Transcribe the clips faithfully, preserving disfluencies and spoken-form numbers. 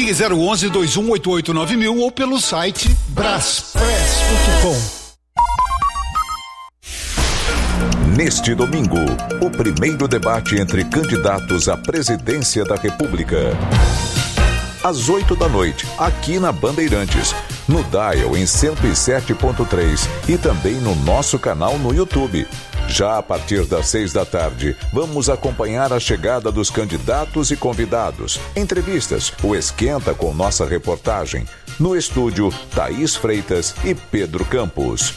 Ligue zero onze, dois um oito oito nove mil ou pelo site braspress ponto com. Neste domingo, o primeiro debate entre candidatos à presidência da República. Às oito da noite, aqui na Bandeirantes, no Dial em cento e sete ponto três e também no nosso canal no YouTube. Já a partir das seis da tarde, vamos acompanhar a chegada dos candidatos e convidados, entrevistas, o Esquenta com nossa reportagem. No estúdio, Thaís Freitas e Pedro Campos.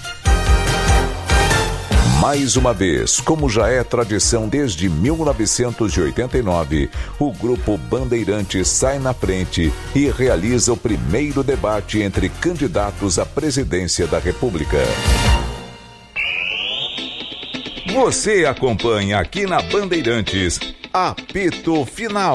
Mais uma vez, como já é tradição desde mil novecentos e oitenta e nove, o Grupo Bandeirantes sai na frente e realiza o primeiro debate entre candidatos à presidência da República. Você acompanha aqui na Bandeirantes, Apito Final.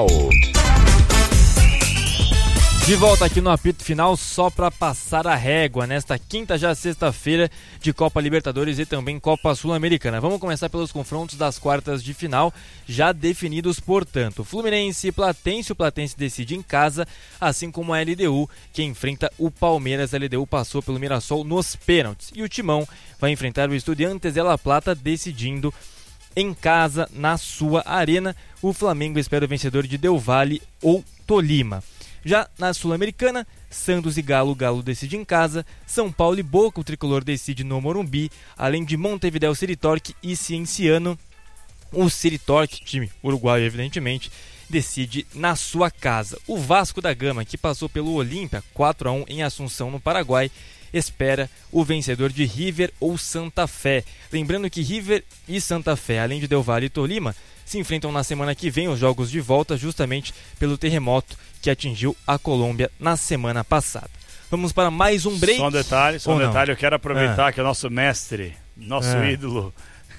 De volta aqui no Apito Final, só para passar a régua nesta quinta, já sexta-feira, de Copa Libertadores e também Copa Sul-Americana. Vamos começar pelos confrontos das quartas de final, já definidos, portanto. Fluminense e Platense, o Platense decide em casa, assim como a L D U, que enfrenta o Palmeiras. A L D U passou pelo Mirassol nos pênaltis. E o Timão vai enfrentar o Estudiantes de La Plata, decidindo em casa, na sua arena. O Flamengo espera o vencedor de Del Valle ou Tolima. Já na Sul-Americana, Santos e Galo, Galo decide em casa, São Paulo e Boca, o tricolor decide no Morumbi, além de Montevideo, City Torque e Cienciano. O City Torque, time uruguaio evidentemente, decide na sua casa. O Vasco da Gama, que passou pelo Olímpia quatro a um em Assunção, no Paraguai, espera o vencedor de River ou Santa Fé. Lembrando que River e Santa Fé, além de Del Valle e Tolima, se enfrentam na semana que vem, os jogos de volta, justamente pelo terremoto que atingiu a Colômbia na semana passada. Vamos para mais um break. Só um detalhe, só um detalhe, eu quero aproveitar ah. que o nosso mestre, nosso ah. ídolo,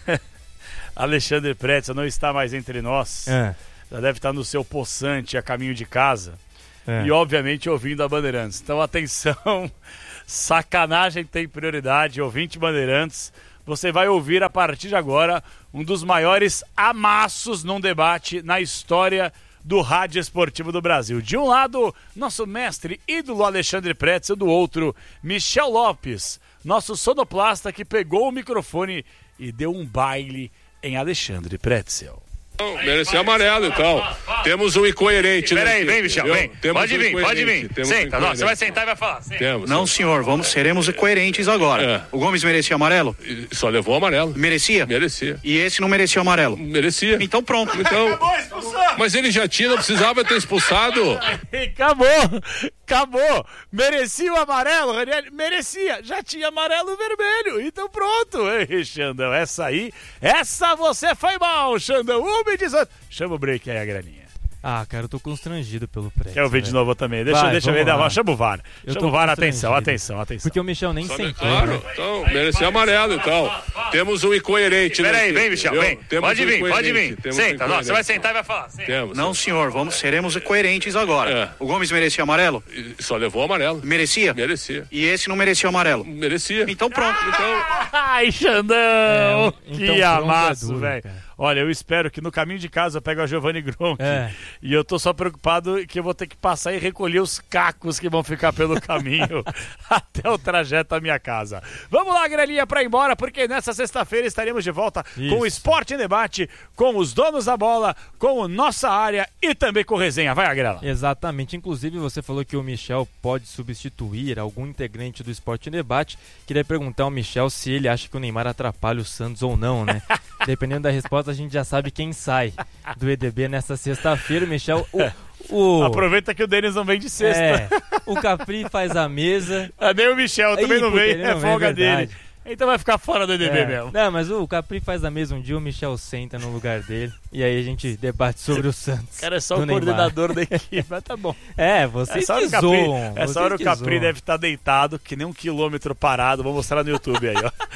Alexandre Pretzel, não está mais entre nós. Ah. Já deve estar no seu poçante a caminho de casa. Ah. E, obviamente, ouvindo a Bandeirantes. Então, atenção, sacanagem tem prioridade, ouvinte Bandeirantes. Você vai ouvir a partir de agora um dos maiores amassos num debate na história do rádio esportivo do Brasil. De um lado, nosso mestre ídolo Alexandre Pretzel, do outro, Michel Lopes, nosso sonoplasta que pegou o microfone e deu um baile em Alexandre Pretzel. Merecia amarelo, então. Temos um incoerente. Peraí, vem, Michel, vem. Temos pode um vir, pode vir. Temos Senta, um não, você vai sentar e vai falar. Temos, não, sim. senhor, vamos, seremos coerentes agora. É. O Gomes merecia amarelo? Só levou amarelo. Merecia? Merecia. E esse não merecia amarelo? Merecia. Então pronto. Então, mas ele já tinha, não precisava ter expulsado. Acabou, acabou. Merecia o amarelo, Raniel? Merecia. Já tinha amarelo e vermelho. Então pronto. Ei, Xandão, essa aí, essa você foi mal, Xandão. Um me diz... Chama o break aí, a graninha. Ah, cara, eu tô constrangido pelo Pretzel. Quer ouvir de novo também? Deixa, Vai, deixa eu ver. lá. Chama o V A R. Eu Chama o V A R, atenção, constrangido. atenção, atenção. Porque o Michel nem Só sentou. claro, Né? então, merecia amarelo, então. Temos um incoerente. Peraí, nesse, vem, Michel, entendeu? vem. Temos Pode um vir, pode incoerente, vir. temos Senta, um não, você vai sentar e vai falar. Senta. Temos. Não, senhor, vamos, seremos coerentes agora. É. O Gomes merecia amarelo? Só levou amarelo. Merecia? Merecia. E esse não merecia amarelo? Merecia. Então pronto. Então, Ai, Xandão! É, então que pronto, amasso, é duro, velho. cara. Olha, eu espero que no caminho de casa eu pegue a Giovanni Gronchi. É. E eu tô só preocupado que eu vou ter que passar e recolher os cacos que vão ficar pelo caminho até o trajeto à minha casa. Vamos lá, Grelinha, pra ir embora, porque nessa sexta-feira estaremos de volta Isso. com o Esporte em Debate, com os donos da bola, com o Nossa Área e também com resenha. Vai, Agrela. Exatamente. Inclusive, você falou que o Michel pode substituir algum integrante do Esporte em Debate. Queria perguntar ao Michel se ele acha que o Neymar atrapalha o Santos ou não, né? Dependendo da resposta, a gente já sabe quem sai do E D B nessa sexta-feira. Michel, o, o... aproveita que o Denis não vem de sexta. É, o Capri faz a mesa. Ah, nem o Michel também Ih, não puta, vem, ele não é vem, folga é verdade. dele. Então vai ficar fora do E D B É. mesmo. Não, mas o Capri faz a mesa um dia, o Michel senta no lugar dele e aí a gente debate sobre o Santos. O cara é só do o Neymar. coordenador da equipe, mas tá bom. É, vocês Essa hora, que o Capri, zoam. essa vocês hora o que Capri zoam. deve estar deitado, que nem um quilômetro parado. Vou mostrar no YouTube aí,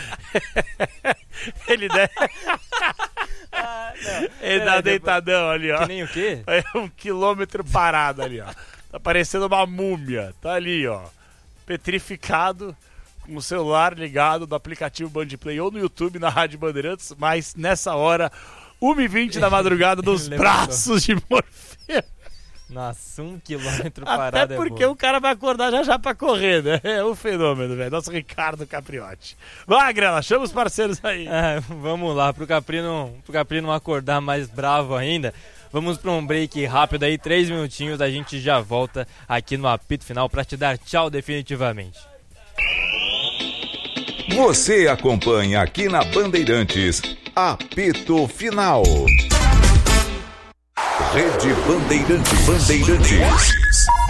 ó. Ele deve... Ah, não. Ele Pera dá aí, deitadão ali, ó. Que nem o quê? É um quilômetro parado ali, ó. Tá parecendo uma múmia. Tá ali, ó. Petrificado, com o celular ligado do aplicativo Bandplay ou no YouTube, na Rádio Bandeirantes, mas nessa hora, uma e vinte da madrugada, nos Levantou. braços de Morfeu. Nossa, um quilômetro parado. Até porque é o cara vai acordar já já pra correr, né? É um fenômeno, velho. Nosso Ricardo Capriotti. Vai, Grela, chama os parceiros aí. É, vamos lá, pro Caprino, pro Caprino acordar mais bravo ainda. Vamos para um break rápido aí, três minutinhos, a gente já volta aqui no apito final para te dar tchau definitivamente. Você acompanha aqui na Bandeirantes, apito final. Rede Bandeirantes. Bandeirantes.